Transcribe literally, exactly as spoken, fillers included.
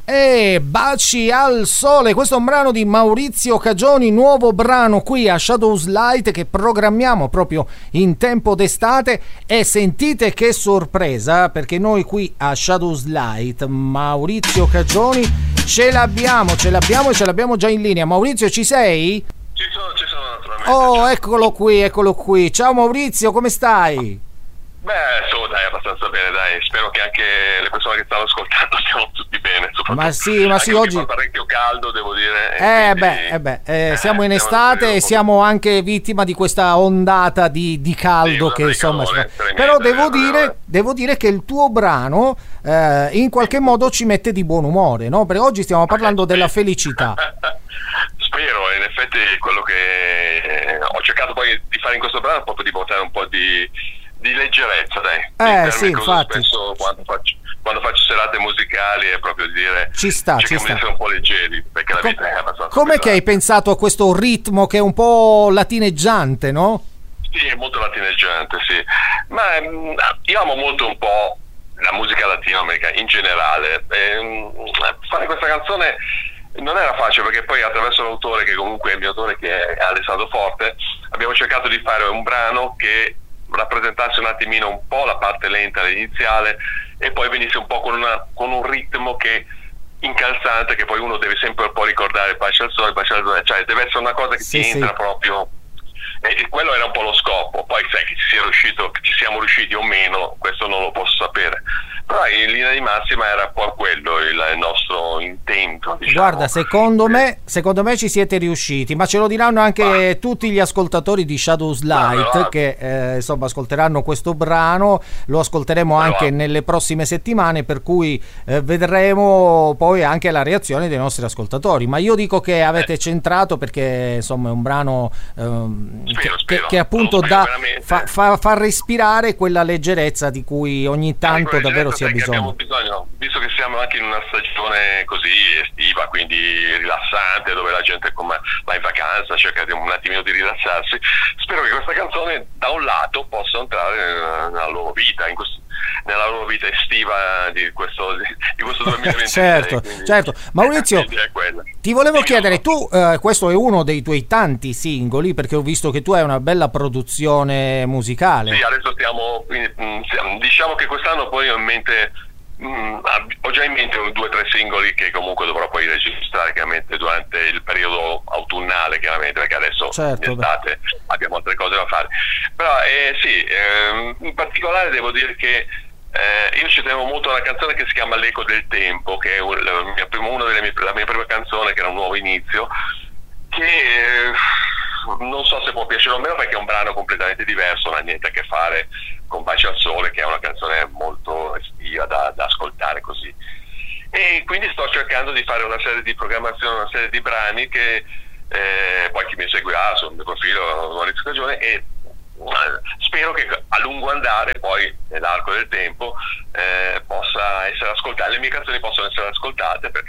E Baci al sole, questo è un brano di Maurizio Cagioni, nuovo brano qui a Shadows Light che programmiamo proprio in tempo d'estate. E sentite che sorpresa, perché noi qui a Shadows Light Maurizio Cagioni ce l'abbiamo, ce l'abbiamo e ce l'abbiamo già in linea. Maurizio, ci sei? Ci sono, ci sono naturalmente. Oh, eccolo qui, eccolo qui. Ciao Maurizio, come stai? Beh, so, dai, abbastanza bene, dai. Spero che anche le persone che stanno ascoltando stiano tutti bene. Ma sì, ma sì, oggi fa parecchio caldo, devo dire. Eh quindi... beh, eh beh eh, eh, siamo in estate e siamo anche vittima di questa ondata di, di caldo, sì, che insomma calore, però tremendo, devo dire, devo dire che il tuo brano eh, in qualche modo ci mette di buon umore, no? Perché oggi stiamo parlando della felicità. Spero, in effetti quello che ho cercato poi di fare in questo brano è proprio di portare un po' di, di leggerezza, dai. Eh sì, infatti. Spesso quando faccio, quando faccio serate musicali è proprio dire ci sta, ci sta. di essere un po' leggeri, perché la Com- vita è abbastanza com'è pesante. che hai pensato a questo ritmo che è un po' latineggiante, no? Sì, è molto latineggiante, sì. Ma mh, io amo molto un po' la musica latinoamericana in generale. E, mh, fare questa canzone non era facile, perché poi attraverso l'autore, che comunque è il mio autore, che è Alessandro Forte, abbiamo cercato di fare un brano che rappresentasse un attimino un po' la parte lenta iniziale e poi venisse un po' con, una, con un ritmo che incalzante, che poi uno deve sempre un po' ricordare Baci al sole, Baci al sole, cioè deve essere una cosa che sì, ti sì. entra proprio, e quello era un po' lo scopo. Poi sai che ci sia riuscito, che ci siamo riusciti o meno, questo non lo posso sapere, però in linea di massima era un po' quello il, il nostro intento, diciamo. Guarda, secondo me secondo me ci siete riusciti, ma ce lo diranno anche ah. tutti gli ascoltatori di Shadows Light, ah, che eh, insomma ascolteranno questo brano, lo ascolteremo ah, anche ah. nelle prossime settimane, per cui eh, vedremo poi anche la reazione dei nostri ascoltatori. Ma io dico che avete eh. centrato, perché insomma è un brano ehm, spero, che, spero. che appunto dà, fa, fa, fa respirare quella leggerezza di cui ogni tanto ah, davvero si ha bisogno. Abbiamo bisogno, visto che siamo anche in una stagione così estiva, quindi rilassante, dove la gente come va in vacanza, cerca di un attimino di rilassarsi. Spero che questa canzone da un lato possa entrare nella loro vita, in questo, nella loro vita estiva di questo, di questo duemilaventisei. certo, quindi, certo. Maurizio, ti volevo sì, chiedere, tu eh, questo è uno dei tuoi tanti singoli, perché ho visto che tu hai una bella produzione musicale. Sì, adesso stiamo, diciamo che quest'anno poi ho in mente, mh, ho già in mente due o tre singoli che comunque dovrò poi registrare chiaramente durante il periodo autunnale, chiaramente, perché adesso certo, in estate abbiamo altre cose da fare. Però eh, sì, eh, in particolare devo dire che eh, io ci tenevo molto a una canzone che si chiama L'eco del tempo, che è la mia prima, una delle mie, la mia prima canzone, che era un nuovo inizio, che eh, non so se può piacere o meno, perché è un brano completamente diverso, non ha niente a che fare con Baci al sole, che è una canzone molto estiva da, da ascoltare così. E quindi sto cercando di fare una serie di programmazioni, una serie di brani che eh, poi chi mi seguirà sul mio profilo Maurizio Cagioni, e spero che a lungo andare, poi nell'arco del tempo, eh, possa essere ascoltate, le mie canzoni possono essere ascoltate, perché